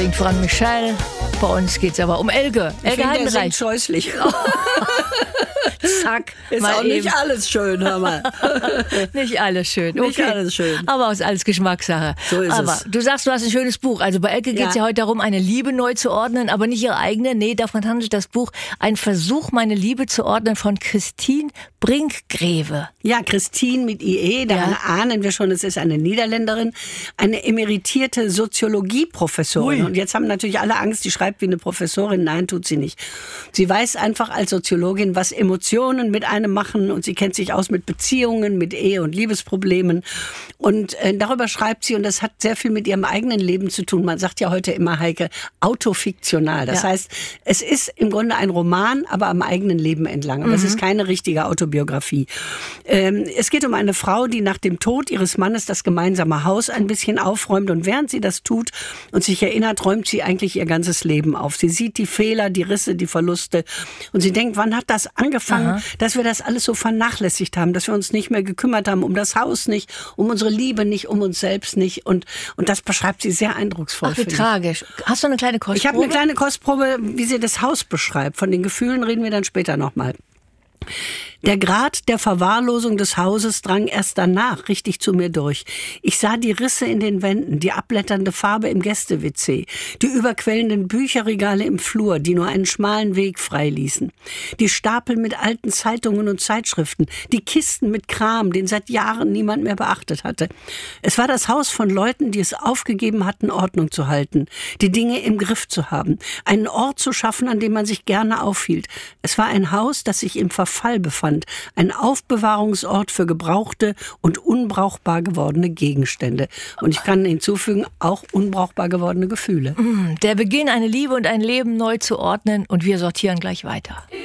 singt voran Michelle. Bei uns geht es aber um Elke. Elke Heidenreich. Der singt scheußlich. Zack. Ist mal auch eben. Nicht alles schön, hör mal. Nicht alles schön. Okay. Nicht alles schön. Aber ist alles Geschmackssache. So ist aber es. Du sagst, du hast ein schönes Buch. Also bei Elke geht es ja heute darum, eine Liebe neu zu ordnen, aber nicht ihre eigene. Nee, davon handelt das Buch Ein Versuch, meine Liebe zu ordnen von Christine Brinkgreve. Ja, Christine mit IE, daran ahnen wir schon, es ist eine Niederländerin, eine emeritierte Soziologieprofessorin. Und jetzt haben natürlich alle Angst, die schreibt wie eine Professorin. Nein, tut sie nicht. Sie weiß einfach als Soziologin, was Emotionen mit einem machen, und sie kennt sich aus mit Beziehungen, mit Ehe- und Liebesproblemen. Und darüber schreibt sie, und das hat sehr viel mit ihrem eigenen Leben zu tun. Man sagt ja heute immer, Heike, autofiktional. Das heißt, es ist im Grunde ein Roman, aber am eigenen Leben entlang. Aber es ist keine richtige Autobiografie. Es geht um eine Frau, die nach dem Tod ihres Mannes das gemeinsame Haus ein bisschen aufräumt, und während sie das tut und sich erinnert, räumt sie eigentlich ihr ganzes Leben auf. Sie sieht die Fehler, die Risse, die Verluste, und sie denkt, wann hat das angefangen, dass wir das alles so vernachlässigt haben, dass wir uns nicht mehr gekümmert haben um das Haus nicht, um unsere Liebe nicht, um uns selbst nicht, und das beschreibt sie sehr eindrucksvoll. Ach, wie tragisch. Hast du eine kleine Kostprobe? Ich habe eine kleine Kostprobe, wie sie das Haus beschreibt. Von den Gefühlen reden wir dann später nochmal. Der Grad der Verwahrlosung des Hauses drang erst danach richtig zu mir durch. Ich sah die Risse in den Wänden, die abblätternde Farbe im Gäste-WC, die überquellenden Bücherregale im Flur, die nur einen schmalen Weg freiließen, die Stapel mit alten Zeitungen und Zeitschriften, die Kisten mit Kram, den seit Jahren niemand mehr beachtet hatte. Es war das Haus von Leuten, die es aufgegeben hatten, Ordnung zu halten, die Dinge im Griff zu haben, einen Ort zu schaffen, an dem man sich gerne aufhielt. Es war ein Haus, das sich im Verfall befand, ein Aufbewahrungsort für gebrauchte und unbrauchbar gewordene Gegenstände. Und ich kann hinzufügen, auch unbrauchbar gewordene Gefühle. Der Beginn, eine Liebe und ein Leben neu zu ordnen, und wir sortieren gleich weiter.